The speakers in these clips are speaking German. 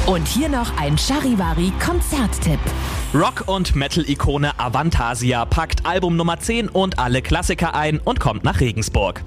Und hier noch ein Charivari-Konzerttipp. Rock- und Metal-Ikone Avantasia packt Album Nummer 10 und alle Klassiker ein und kommt nach Regensburg.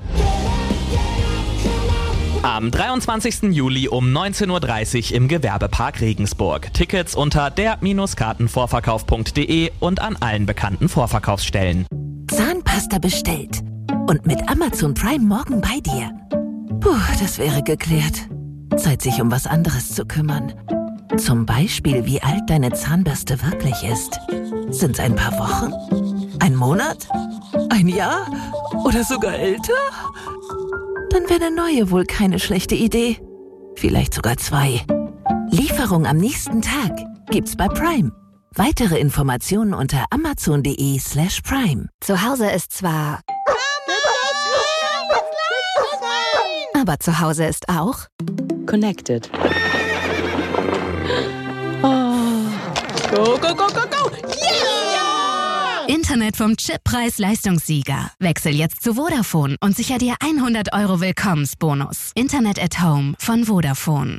Am 23. Juli um 19.30 Uhr im Gewerbepark Regensburg. Tickets unter der-kartenvorverkauf.de und an allen bekannten Vorverkaufsstellen. Zahnpasta bestellt. Und mit Amazon Prime morgen bei dir. Puh, das wäre geklärt. Zeit, sich um was anderes zu kümmern. Zum Beispiel, wie alt deine Zahnbürste wirklich ist. Sind's ein paar Wochen? Ein Monat? Ein Jahr? Oder sogar älter? Dann wäre eine neue wohl keine schlechte Idee. Vielleicht sogar 2. Lieferung am nächsten Tag gibt's bei Prime. Weitere Informationen unter amazon.de/prime. Zu Hause ist zwar... Aber zu Hause ist auch... Connected. Oh. Go, go, go, go, go! Yeah! Internet vom Chippreis-Leistungssieger. Wechsel jetzt zu Vodafone und sicher dir 100 € Willkommensbonus. Internet at Home von Vodafone.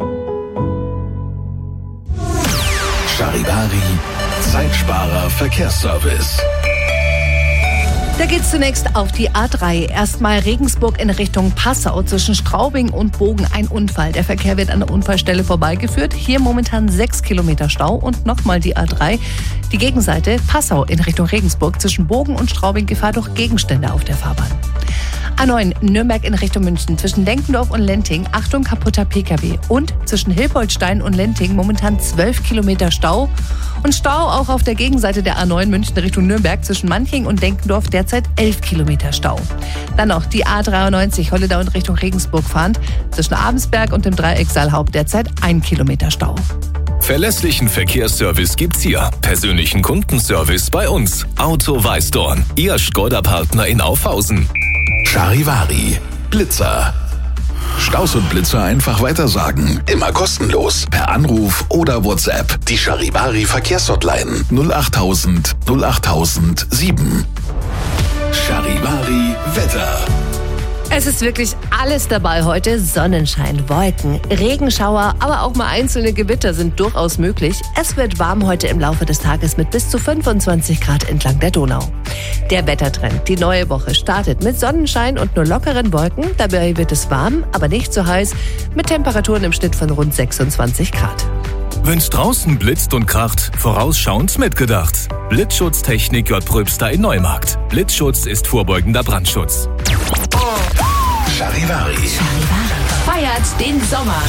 Charivari, Zeitsparer Verkehrsservice. Da geht's zunächst auf die A3. Erstmal Regensburg in Richtung Passau. Zwischen Straubing und Bogen ein Unfall. Der Verkehr wird an der Unfallstelle vorbeigeführt. Hier momentan 6 Kilometer Stau. Und nochmal die A3. Die Gegenseite Passau in Richtung Regensburg. Zwischen Bogen und Straubing Gefahr durch Gegenstände auf der Fahrbahn. A9 Nürnberg in Richtung München. Zwischen Denkendorf und Lenting. Achtung, kaputter Pkw. Und zwischen Hilpoldstein und Lenting momentan 12 Kilometer Stau. Und Stau auch auf der Gegenseite der A9 München Richtung Nürnberg. Zwischen Manching und Denkendorf derzeit 11 Kilometer Stau. Dann noch die A93 Holledau in Richtung Regensburg fahrend. Zwischen Abensberg und dem Dreieck Saalhaupt derzeit 1 Kilometer Stau. Verlässlichen Verkehrsservice gibt's hier. Persönlichen Kundenservice bei uns. Auto Weißdorn, Ihr Škoda-Partner in Aufhausen. Charivari, Blitzer. Staus und Blitzer einfach weitersagen. Immer kostenlos. Per Anruf oder WhatsApp. Die Charivari Verkehrshotline 08000 08007. Charivari Wetter. Es ist wirklich alles dabei heute. Sonnenschein, Wolken, Regenschauer, aber auch mal einzelne Gewitter sind durchaus möglich. Es wird warm heute im Laufe des Tages mit bis zu 25 Grad entlang der Donau. Der Wettertrend, die neue Woche startet mit Sonnenschein und nur lockeren Wolken. Dabei wird es warm, aber nicht so heiß, mit Temperaturen im Schnitt von rund 26 Grad. Wenn's draußen blitzt und kracht, vorausschauend mitgedacht. Blitzschutztechnik J. Pröbster in Neumarkt. Blitzschutz ist vorbeugender Brandschutz. Charivari. Feiert den Sommer.